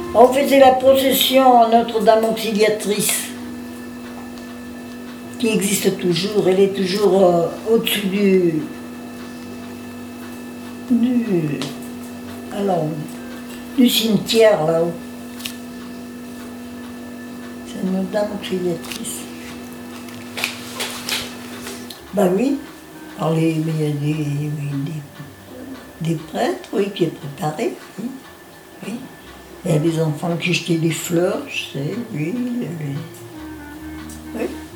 On faisait la procession à Notre-Dame Auxiliatrice, qui existe toujours. Elle est toujours au-dessus du cimetière là-haut. C'est Notre-Dame Auxiliatrice. Ben oui, mais il y a des prêtres, oui, qui est préparé, oui. Oui. Il y a des enfants qui jetaient des fleurs, je sais, oui. Oui.